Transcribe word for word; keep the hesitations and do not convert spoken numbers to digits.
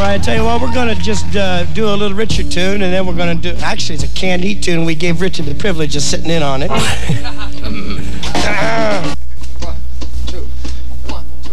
right, I tell you what, we're going to just uh, do a little Richard tune, and then we're going to do... Actually, it's a canned heat tune. We gave Richard the privilege of sitting in on it.